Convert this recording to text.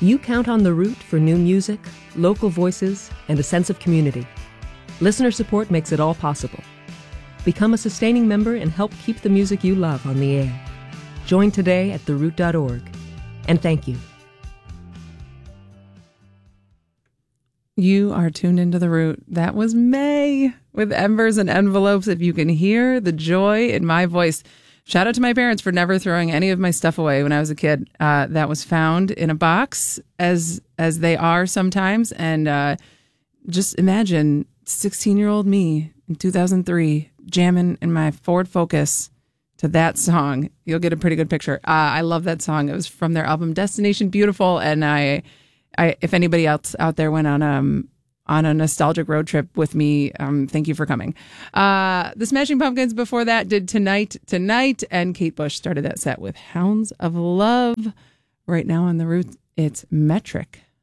You count on The Root for new music, local voices, and a sense of community. Listener support makes it all possible. Become a sustaining member and help keep the music you love on the air. Join today at theroot.org. And thank you. You are tuned into The Root. That was May with Embers and Envelopes. If you can hear the joy in my voice. Shout out to my parents for never throwing any of my stuff away when I was a kid. That was found in a box, as they are sometimes. And just imagine 16-year-old me in 2003 jamming in my Ford Focus to that song. You'll get a pretty good picture. I love that song. It was from their album Destination Beautiful. And I if anybody else out there went on a nostalgic road trip with me, thank you for coming. The Smashing Pumpkins before that did Tonight, and Kate Bush started that set with Hounds of Love. Right now on The Root, it's Metric.